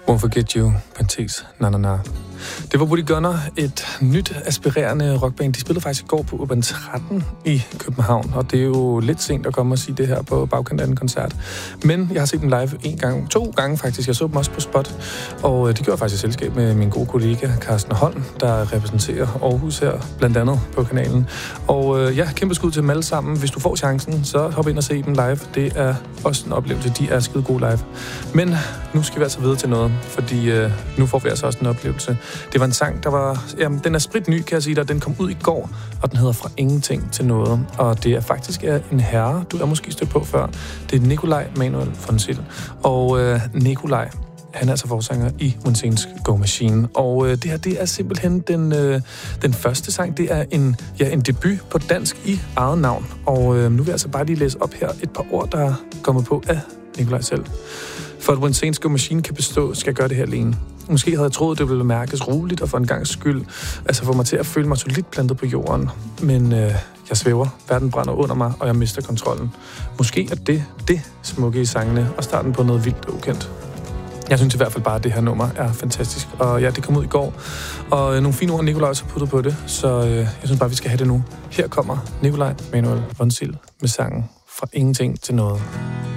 Won't Forget You, parentes, na na na. Det var Woody Gunner, et nyt aspirerende rockband. De spillede faktisk i går på Urban 13 i København, og det er jo lidt sent at komme og sige det her på bagkanten af en koncert. Men jeg har set dem live 2 gange faktisk. Jeg så dem også på Spot, og det gjorde jeg faktisk i selskab med min gode kollega Carsten Holm, der repræsenterer Aarhus her, blandt andet på kanalen. Og ja, kæmpe skud til dem alle sammen. Hvis du får chancen, så hop ind og se dem live. Det er også en oplevelse. De er skide gode live. Men nu skal vi altså videre til noget, fordi nu får vi altså også en oplevelse. Det var en sang, der var... Jamen, den er spritny, kan jeg sige dig. Den kom ud i går, og den hedder Fra Ingenting til Noget. Og det er faktisk en herre, du har måske stødt på før. Det er Nikolaj Manuel von Sill. Og Nikolaj, han er altså forsanger i Monsensk Go Machine. Og det her, det er simpelthen den første sang. Det er en debut på dansk i eget navn. Og nu vil jeg altså bare lige læse op her et par ord, der er kommet på af Nikolaj selv. For at Monsensk Go Machine kan bestå, skal jeg gøre det her alene. Måske havde jeg troet, det ville mærkes roligt og for en gangs skyld. Altså få mig til at føle mig solidt plantet på jorden. Men jeg svæver, verden brænder under mig, og jeg mister kontrollen. Måske er det smukke i sangene, og starten på noget vildt og ukendt. Jeg synes i hvert fald bare, at det her nummer er fantastisk. Og ja, det kom ud i går. Og nogle fine ord, Nikolaj også har puttet på det. Så jeg synes bare, vi skal have det nu. Her kommer Nikolaj Manuel von Sill med sangen Fra Ingenting til Noget.